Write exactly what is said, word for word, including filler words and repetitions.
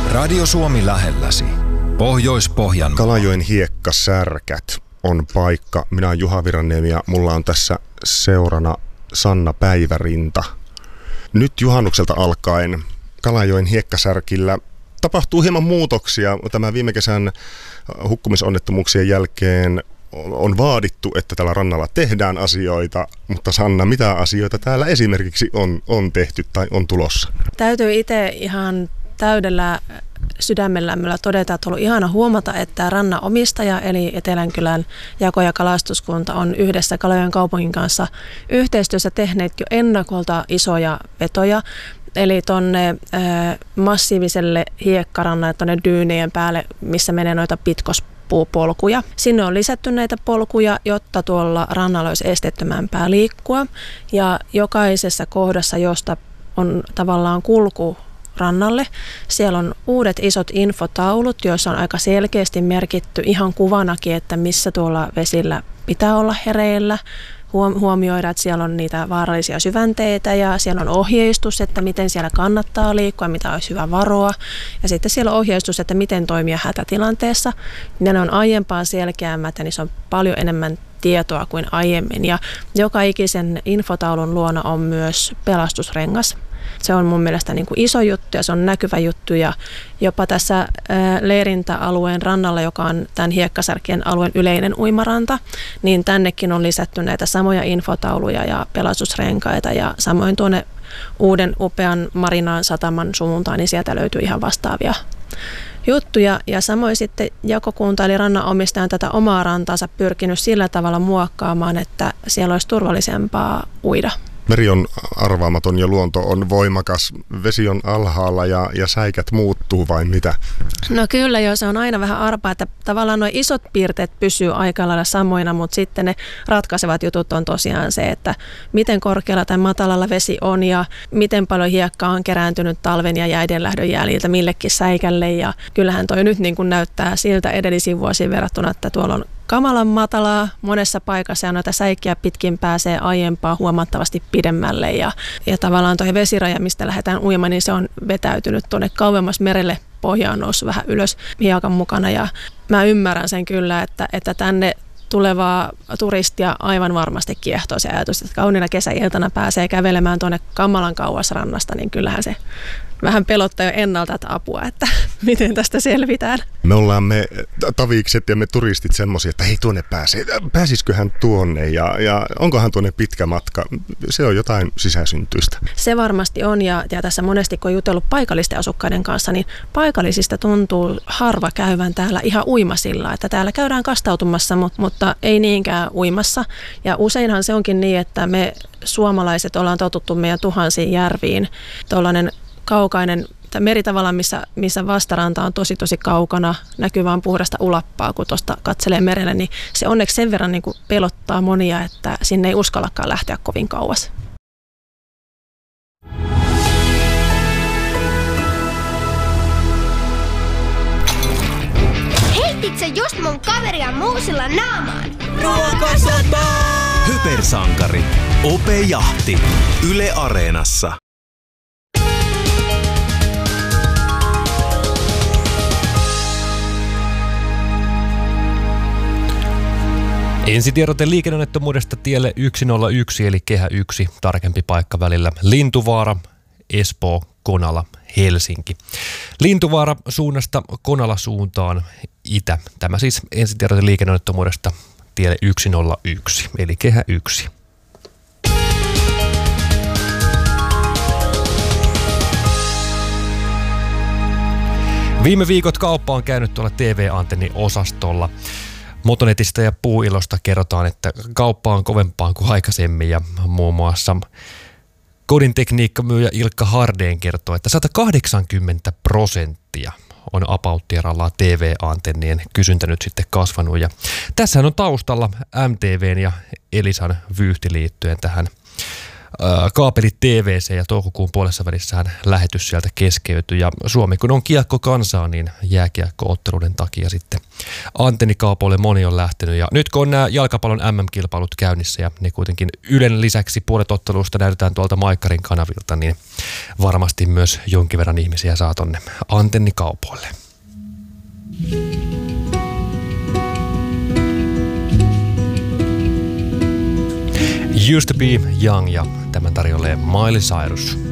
Radio Suomi lähelläsi. Pohjois-Pohjanmaa. Kalajoen hiekkasärkät on paikka. Minä olen Juha Viraniemi ja mulla on tässä seurana Sanna Päivärinta. Nyt juhannukselta alkaen Kalajoen hiekkasärkillä tapahtuu hieman muutoksia. Tämä viime kesän hukkumisonnettomuuksien jälkeen on vaadittu, että tällä rannalla tehdään asioita, mutta Sanna, mitä asioita täällä esimerkiksi on, on tehty tai on tulossa? Täytyy itse ihan täydellä sydämellämmöllä todeta, että on ollut ihana huomata, että rannan omistaja eli Etelänkylän jako- ja kalastuskunta on yhdessä Kalajoen kaupungin kanssa yhteistyössä tehneet jo ennakolta isoja vetoja. Eli tuonne massiiviselle hiekkarannalle, tuonne dyynien päälle, missä menee noita pitkospuupolkuja. Sinne on lisätty näitä polkuja, jotta tuolla rannalla olisi esteettömämpää liikkua. Ja jokaisessa kohdassa, josta on tavallaan kulku rannalle, siellä on uudet isot infotaulut, joissa on aika selkeästi merkitty ihan kuvanakin, että missä tuolla vesillä pitää olla hereillä. Huomioida, että siellä on niitä vaarallisia syvänteitä ja siellä on ohjeistus, että miten siellä kannattaa liikkua, mitä olisi hyvä varoa. Ja sitten siellä on ohjeistus, että miten toimia hätätilanteessa. Ne on aiempaa selkeämmät ja niissä on paljon enemmän tietoa kuin aiemmin. Ja joka ikisen infotaulun luona on myös pelastusrengas. Se on mun mielestä niin kuin iso juttu ja se on näkyvä juttu ja jopa tässä leirintäalueen rannalla, joka on tämän hiekkasärkien alueen yleinen uimaranta, niin tännekin on lisätty näitä samoja infotauluja ja pelastusrenkaita ja samoin tuonne uuden upean Marinaan sataman suuntaan, niin sieltä löytyy ihan vastaavia juttuja. Ja samoin sitten jakokunta eli rannan omistaja on tätä omaa rantaansa pyrkinyt sillä tavalla muokkaamaan, että siellä olisi turvallisempaa uida. Meri on arvaamaton ja luonto on voimakas. Vesi on alhaalla ja, ja säikät muuttuu vai mitä? No kyllä joo, se on aina vähän arpaa, että tavallaan nuo isot piirteet pysyy aika lailla samoina, mutta sitten ne ratkaisevat jutut on tosiaan se, että miten korkealla tai matalalla vesi on ja miten paljon hiekkaa on kerääntynyt talven ja jäiden lähdön jäljiltä millekin säikälle. Ja kyllähän toi nyt niin kuin näyttää siltä edellisiin vuosiin verrattuna, että tuolla on kamalan matalaa monessa paikassa ja noita säikkiä pitkin pääsee aiempaa huomattavasti pidemmälle ja, ja tavallaan tuo vesiraja, mistä lähdetään uimaan, niin se on vetäytynyt tuonne kauemmas merelle, pohja on noussut vähän ylös hiekan mukana ja mä ymmärrän sen kyllä, että, että tänne tulevaa turistia aivan varmasti kiehtoo se ajatus, että kauniina kesäiltana pääsee kävelemään tuonne kamalan kauas rannasta, niin kyllähän se vähän pelottaa jo ennalta, että apua, että miten tästä selvitään. Me ollaan me tavikset ja me turistit semmoisia, että hei tuonne pääsee. Pääsisiköhän tuonne ja, ja onkohan tuonne pitkä matka? Se on jotain sisäsyntyistä. Se varmasti on ja, ja tässä monesti kun on jutellut paikallisten asukkaiden kanssa, niin paikallisista tuntuu harva käyvän täällä ihan uimasilla. Että täällä käydään kastautumassa, mutta, mutta ei niinkään uimassa. Ja useinhan se onkin niin, että me suomalaiset ollaan totuttu meidän tuhansiin järviin. Tuollainen kaukainen meri tavallaan, missä, missä vastaranta on tosi tosi kaukana, näkyy vaan puhdasta ulappaa, kun tuosta katselee merelle, niin se onneksi sen verran niin kuin pelottaa monia, että sinne ei uskallakaan lähteä kovin kauas. Heitit sä just mun kaveria muusilla naamaan? Ruokasota! Hypersankari. Ope Jahti. Yle Areenassa. Ensitiedote liikenneonnettomuudesta tielle yksi nolla yksi eli kehä yksi, tarkempi paikka välillä Lintuvaara, Espoo, Konala, Helsinki. Lintuvaara suunnasta Konala suuntaan itä. Tämä siis ensitiedote liikenneonnettomuudesta tielle yksi nolla yksi eli kehä yksi. Viime viikot kauppa on käynyt tuolla T V-antenni-osastolla. Motonetista ja Puuilosta kerrotaan, että kauppa on kovempaa kuin aikaisemmin ja muun muassa kodin tekniikkamyyjä Ilkka Hardeen kertoo, että sata kahdeksankymmentä prosenttia on About-tieralla T V-antennien kysyntä nyt sitten kasvanut. Ja tässähän on taustalla M T V:n ja Elisan vyyhti liittyen tähän kaapeli T V C ja toukokuun puolessa välissähän lähetys sieltä keskeytyi. Ja Suomi kun on kiekkokansaa, niin jääkiekko-otteluiden takia sitten antennikaupoille moni on lähtenyt. Ja nyt kun on nämä jalkapallon M M-kilpailut käynnissä ja ne kuitenkin Ylen lisäksi puolet ottelusta näytetään tuolta Maikkarin kanavilta, niin varmasti myös jonkin verran ihmisiä saa tonne antennikaupoille. Used to be young ja tämän tarjoilee Miley Cyrus.